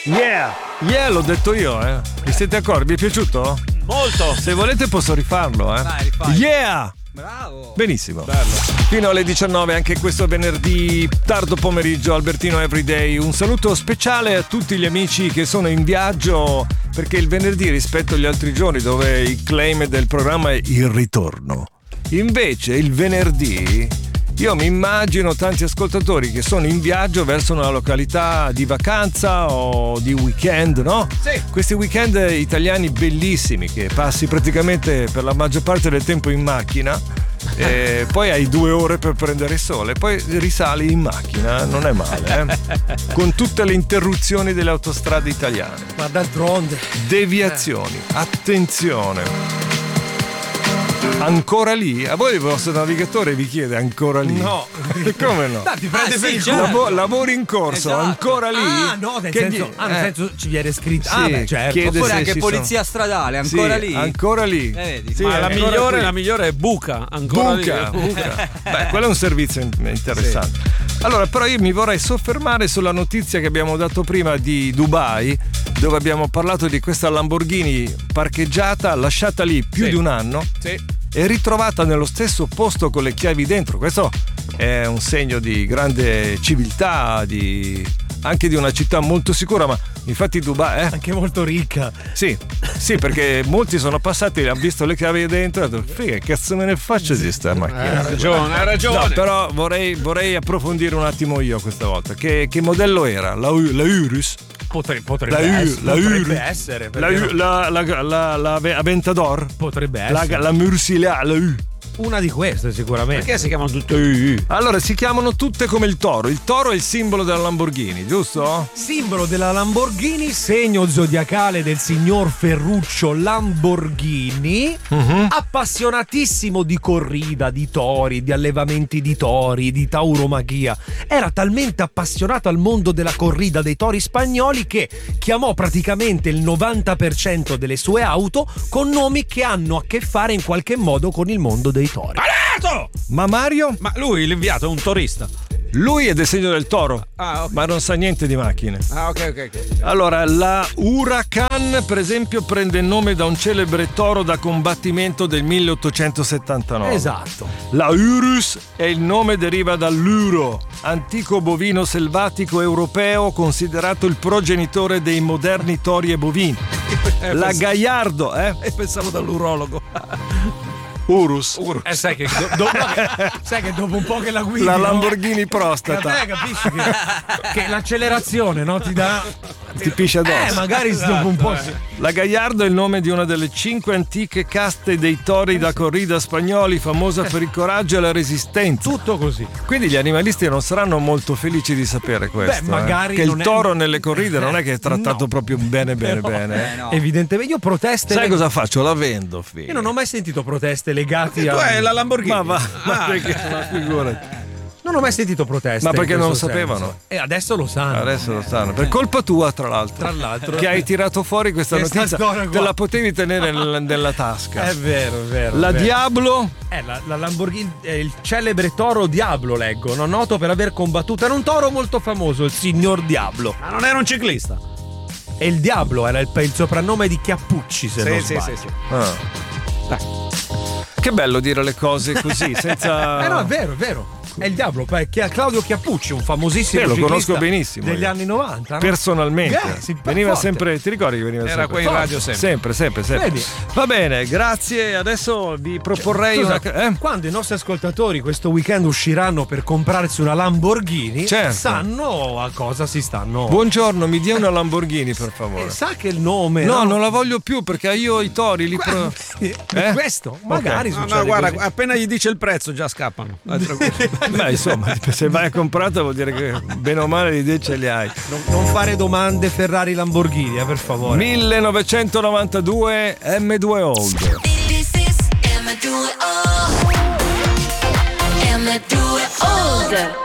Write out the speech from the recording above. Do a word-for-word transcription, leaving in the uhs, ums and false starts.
Yeah, yeah, l'ho detto io, eh. Vi siete accorti? Vi è piaciuto? Molto. Se volete posso rifarlo, eh. Dai, rifai. Yeah! Bravo. Benissimo. Bello. Fino alle diciannove anche questo venerdì tardo pomeriggio Albertino Everyday. Un saluto speciale a tutti gli amici che sono in viaggio, perché il venerdì rispetto agli altri giorni dove il claim del programma è il ritorno, invece il venerdì io mi immagino tanti ascoltatori che sono in viaggio verso una località di vacanza o di weekend, no? Sì. Questi weekend italiani bellissimi che passi praticamente per la maggior parte del tempo in macchina e poi hai due ore per prendere il sole, poi risali in macchina, non è male, eh? Con tutte le interruzioni delle autostrade italiane. Ma d'altronde. Deviazioni, attenzione. Ancora lì? A voi il vostro navigatore vi chiede ancora lì? No. Come no? Dai, ti prende Ah, per sì, il certo. culo. Lavo- lavori in corso, Esatto. ancora lì? Ah, no, nel Che senso, gli- ah, nel eh, senso ci viene scritto. sì, ah, beh, certo. chiede Oppure se anche ci polizia sono- stradale, ancora sì, lì? ancora lì. Eh, vedi. Sì, Ma la ancora migliore, qui. la migliore è buca, ancora Buca, lì. buca. Beh, quello è un servizio in- interessante. Allora, però io mi vorrei soffermare sulla notizia che abbiamo dato prima di Dubai, dove abbiamo parlato di questa Lamborghini parcheggiata, lasciata lì più Sì. di un anno Sì. e ritrovata nello stesso posto con le chiavi dentro. Questo è un segno di grande civiltà, di anche di una città molto sicura, ma infatti Dubai, eh? Anche molto ricca. Sì, sì, perché molti sono passati, hanno visto le chiavi dentro e hanno detto, figa, che cazzo me ne faccio di sta macchina? Ha ragione, ha ragione. No, però vorrei, vorrei approfondire un attimo io questa volta. Che, che modello era? La, U- la Urus? Potre- potrebbe La, U- essere. la potrebbe Urus? essere. La, perché U- no? la, la, la, la Ave- Aventador? Potrebbe La, essere. la Mursilia, la U. Una di queste, sicuramente. Perché si chiamano tutte? Allora, si chiamano tutte come il toro. Il toro è il simbolo della Lamborghini, giusto? Simbolo della Lamborghini, segno zodiacale del signor Ferruccio Lamborghini, Mhm. appassionatissimo di corrida, di tori, di allevamenti di tori, di tauromachia. Era talmente appassionato al mondo della corrida dei tori spagnoli che chiamò praticamente il novanta per cento delle sue auto con nomi che hanno a che fare in qualche modo con il mondo dei tori. Ma Mario? Ma lui, l'inviato, è un torista. Lui è del segno del toro, Ah, ok. ma non sa niente di macchine. Ah, ok, ok, ok. Allora, la Huracan, per esempio, prende il nome da un celebre toro da combattimento del milleottocentosettantanove. Esatto. La Urus e il nome deriva dall'Uro, antico bovino selvatico europeo considerato il progenitore dei moderni tori e bovini. La Gallardo, eh? E pensavo dall'urologo. Urus. Eh, sai, che do- do- sai che dopo un po' che la guidi, La no? Lamborghini prostata. Eh, capisci che, che l'accelerazione, no, ti dà. Ti piscia addosso. Eh, magari dopo un po'. Sì. La Gallardo è il nome di una delle cinque antiche caste dei tori da corrida spagnoli, famosa per il coraggio e la resistenza. Tutto così. Quindi gli animalisti non saranno molto felici di sapere questo. Beh, magari eh? Che non il è- toro nelle corride non è che è trattato No. proprio bene, bene, No. bene. Eh, no. Evidentemente, io proteste. Sai leg- cosa faccio? La vendo, figlio. Io non ho mai sentito proteste legate Tu a. hai la Lamborghini. Ma va, ma Ah. perché? Ma figurati. Non ho mai sentito proteste. Ma perché in non lo questo sapevano? senso. E adesso lo sanno. Adesso lo sanno. Per colpa tua, tra l'altro. Tra l'altro. Che hai tirato fuori questa Questa notizia. storia Te qua. la potevi tenere nel- nella tasca. È vero, è vero. La è vero. Diablo. Eh, la, la Lamborghini è il celebre toro Diablo, leggo, no? Noto per aver combattuto. Era un toro molto famoso, il signor Diablo. Ma non era un ciclista. E il Diablo era il, il soprannome di Chiappucci, se Sì, non sì, sbaglio. sì, sì. Ah. Che bello dire le cose così, senza. Eh no, è vero, è vero. È il Diablo, poi Chia- Claudio Chiappucci, un famosissimo Sì, lo ciclista conosco benissimo degli io. anni novanta, no? Personalmente Eh, sì, veniva forte. sempre, ti ricordi che veniva Era sempre? qua in radio sempre. Sempre, sempre, sempre. Vedi? Va bene, grazie. Adesso vi proporrei Scusa, una. Eh? quando i nostri ascoltatori questo weekend usciranno per comprarsi una Lamborghini, Certo. sanno a cosa si stanno. Buongiorno, mi dia una Lamborghini per favore. Eh, sa che il nome. No, non la voglio più perché io i tori li pro... Eh? Questo, magari No, succede no, guarda, così. appena gli dice il prezzo già scappano. Dai, tranquillo. Beh, insomma, se vai a comprare vuol dire che bene o male le idee ce le hai. Non, non fare domande Ferrari Lamborghini, eh, per favore. millenovecentonovantadue M due Old. This is M due O. M due Old.